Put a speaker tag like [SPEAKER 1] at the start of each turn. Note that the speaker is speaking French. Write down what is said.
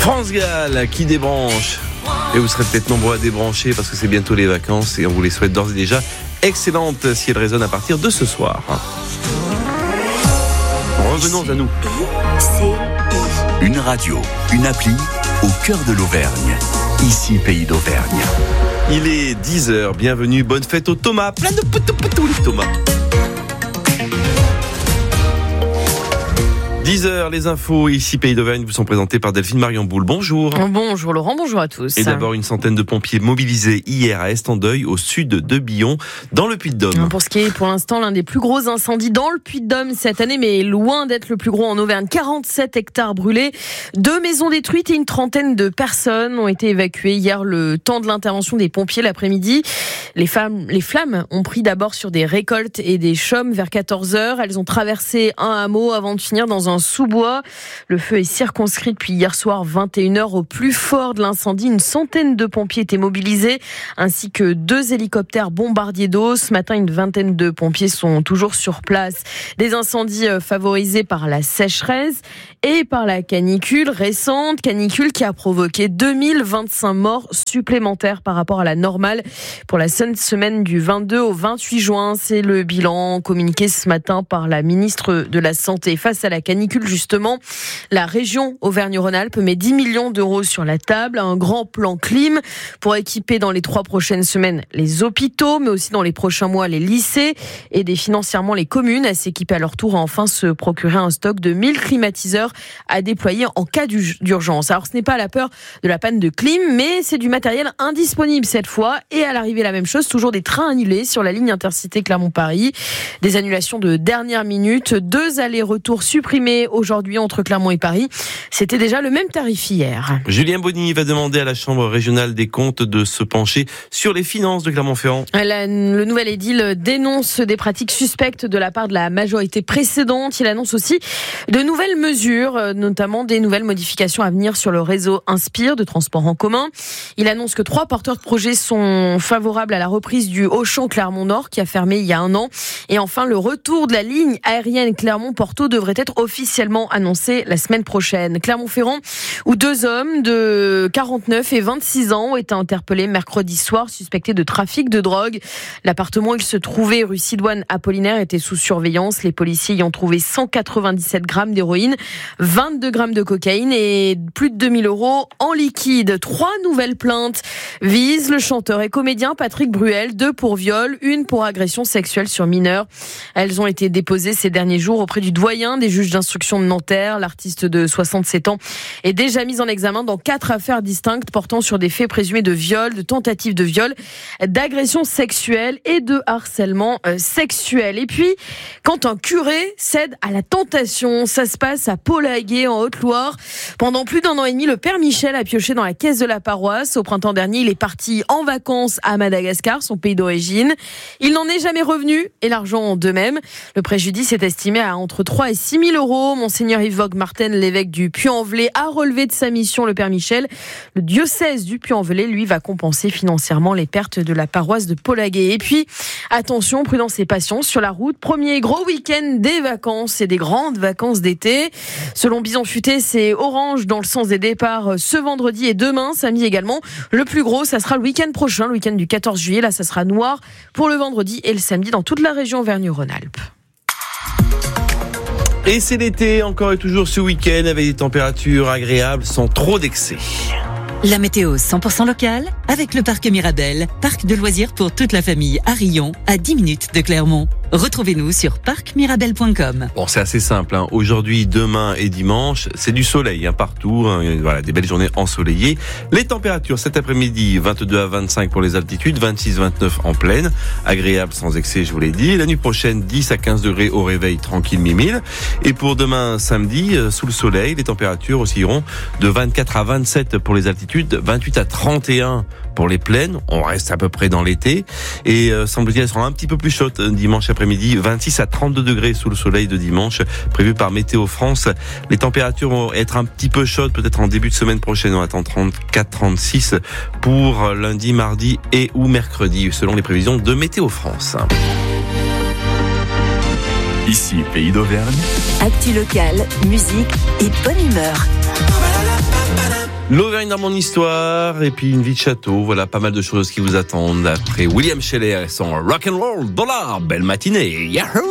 [SPEAKER 1] France Gall qui débranche. Et vous serez peut-être nombreux à débrancher parce que c'est bientôt les vacances et on vous les souhaite d'ores et déjà excellentes si elles résonnent à partir de ce soir. Revenons à nous.
[SPEAKER 2] Une radio, une appli au cœur de l'Auvergne. Ici, Pays d'Auvergne.
[SPEAKER 1] Il est 10h, bienvenue, bonne fête aux Thomas. Plein de poutou les Thomas. 10h, les infos, ici Pays d'Auvergne, vous sont présentés par Delphine Marion-Boule. Bonjour.
[SPEAKER 3] Bonjour Laurent, bonjour à tous.
[SPEAKER 1] Et d'abord, une centaine de pompiers mobilisés hier à Estendeuil, au sud de Billon, dans le Puy-de-Dôme.
[SPEAKER 3] Pour ce qui est pour l'instant l'un des plus gros incendies dans le Puy-de-Dôme cette année, mais loin d'être le plus gros en Auvergne. 47 hectares brûlés, 2 maisons détruites et une trentaine de personnes ont été évacuées hier le temps de l'intervention des pompiers l'après-midi. Les flammes ont pris d'abord sur des récoltes et des chaumes vers 14h. Elles ont traversé un hameau avant de finir dans un sous-bois. Le feu est circonscrit depuis hier soir 21h. Au plus fort de l'incendie, une centaine de pompiers étaient mobilisés, ainsi que 2 hélicoptères bombardiers d'eau. Ce matin, une vingtaine de pompiers sont toujours sur place. Des incendies favorisés par la sécheresse et par la canicule récente, canicule qui a provoqué 2025 morts supplémentaires par rapport à la normale pour la seule semaine du 22 au 28 juin. C'est le bilan communiqué ce matin par la ministre de la Santé. Face à la canicule, justement, la région Auvergne-Rhône-Alpes met 10 millions d'euros sur la table, un grand plan clim pour équiper dans les 3 prochaines semaines les hôpitaux, mais aussi dans les prochains mois les lycées, aider financièrement les communes à s'équiper à leur tour et enfin se procurer un stock de 1000 climatiseurs à déployer en cas d'urgence. Alors ce n'est pas la peur de la panne de clim, mais c'est du matériel indisponible cette fois et à l'arrivée la même chose, toujours des trains annulés sur la ligne intercité Clermont-Paris, des annulations de dernière minute, 2 allers-retours supprimés aujourd'hui entre Clermont et Paris. C'était déjà le même tarif hier.
[SPEAKER 1] Julien Bonny va demander à la Chambre régionale des comptes de se pencher sur les finances de Clermont-Ferrand.
[SPEAKER 3] Le nouvel édile dénonce des pratiques suspectes de la part de la majorité précédente. Il annonce aussi de nouvelles mesures, notamment des nouvelles modifications à venir sur le réseau Inspire de transport en commun. Il annonce que 3 porteurs de projets sont favorables à la reprise du Auchan Clermont-Nord qui a fermé il y a un an. Et enfin, le retour de la ligne aérienne Clermont-Porto devrait être officiellement annoncé la semaine prochaine. Clermont-Ferrand, où 2 hommes de 49 et 26 ans ont été interpellés mercredi soir, suspectés de trafic de drogue. L'appartement où il se trouvait, rue Sidoine Apollinaire, était sous surveillance. Les policiers y ont trouvé 197 grammes d'héroïne, 22 grammes de cocaïne et plus de 2000 € en liquide. 3 nouvelles plaintes visent le chanteur et comédien Patrick Bruel, 2 pour viol, 1 pour agression sexuelle sur mineur. Elles ont été déposées ces derniers jours auprès du doyen des juges d'instruction de Nanterre. L'artiste de 67 ans est déjà mis en examen dans 4 affaires distinctes portant sur des faits présumés de viol, de tentative de viol, d'agression sexuelle et de harcèlement sexuel. Et puis, quand un curé cède à la tentation, ça se passe à Polaguet en Haute-Loire. Pendant plus d'1 an et demi, le père Michel a pioché dans la caisse de la paroisse. Au printemps dernier, il est parti en vacances à Madagascar, son pays d'origine. Il n'en est jamais revenu et l'argent de même. Le préjudice est estimé à entre 3 et 6 000 €. Monseigneur Yves Vogue-Martin, l'évêque du Puy-en-Velay, a relevé de sa mission le père Michel. Le diocèse du Puy-en-Velay, lui, va compenser financièrement les pertes de la paroisse de Polaguet. Et puis, attention, prudence et patience sur la route. Premier gros week-end des vacances et des grandes vacances d'été. Selon Bison Futé, c'est orange dans le sens des départs ce vendredi et demain, samedi également. Le plus gros, ça sera le week-end prochain, le week-end du 14 juillet. Là, ça sera noir pour le vendredi et le samedi dans toute la région Auvergne-Rhône-Alpes.
[SPEAKER 1] Et c'est l'été, encore et toujours ce week-end, avec des températures agréables sans trop d'excès.
[SPEAKER 4] La météo 100% locale avec le parc Mirabel, parc de loisirs pour toute la famille à Rion, à 10 minutes de Clermont. Retrouvez-nous sur parcmirabel.com.
[SPEAKER 1] Bon, c'est assez simple, hein. Aujourd'hui, demain et dimanche, c'est du soleil, hein, partout, hein. Voilà, des belles journées ensoleillées. Les températures cet après-midi, 22 à 25 pour les altitudes, 26-29 en plaine, agréable sans excès, je vous l'ai dit. La nuit prochaine, 10 à 15 degrés au réveil, tranquille mimile. Et pour demain samedi, sous le soleil, les températures oscilleront de 24 à 27 pour les altitudes, 28 à 31 pour les plaines. On reste à peu près dans l'été. Et semble-t-il, elles seront un petit peu plus chaudes dimanche après-midi, 26 à 32 degrés sous le soleil de dimanche, prévu par Météo France. Les températures vont être un petit peu chaudes, peut-être en début de semaine prochaine. On attend 34-36 pour lundi, mardi et ou mercredi, selon les prévisions de Météo France.
[SPEAKER 2] Ici, Pays d'Auvergne.
[SPEAKER 5] Actu locale, musique et bonne humeur.
[SPEAKER 1] L'Auvergne dans mon histoire et puis une vie de château. Voilà, pas mal de choses qui vous attendent après William Scheller et son Rock'n'Roll Dollar. Belle matinée. Yahoo!